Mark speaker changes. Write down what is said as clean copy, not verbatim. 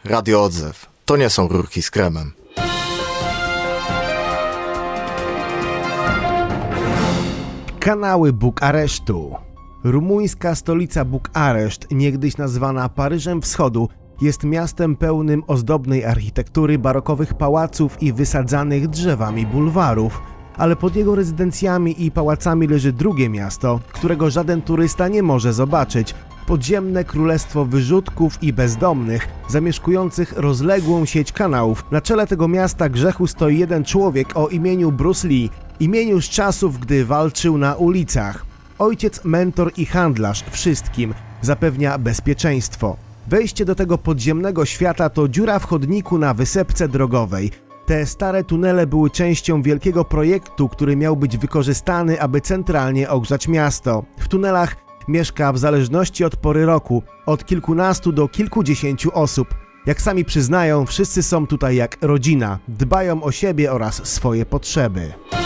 Speaker 1: Radio Odzew. To nie są rurki z kremem.
Speaker 2: Kanały Bukaresztu. Rumuńska stolica Bukareszt, niegdyś nazwana Paryżem Wschodu, jest miastem pełnym ozdobnej architektury, barokowych pałaców i wysadzanych drzewami bulwarów. Ale pod jego rezydencjami i pałacami leży drugie miasto, którego żaden turysta nie może zobaczyć. Podziemne królestwo wyrzutków i bezdomnych, zamieszkujących rozległą sieć kanałów. Na czele tego miasta grzechu stoi jeden człowiek o imieniu Bruce Lee, imieniu z czasów, gdy walczył na ulicach. Ojciec, mentor i handlarz wszystkim, zapewnia bezpieczeństwo. Wejście do tego podziemnego świata to dziura w chodniku na wysepce drogowej. Te stare tunele były częścią wielkiego projektu, który miał być wykorzystany, aby centralnie ogrzać miasto. W tunelach mieszka w zależności od pory roku od kilkunastu do kilkudziesięciu osób. Jak sami przyznają, wszyscy są tutaj jak rodzina, dbają o siebie oraz swoje potrzeby.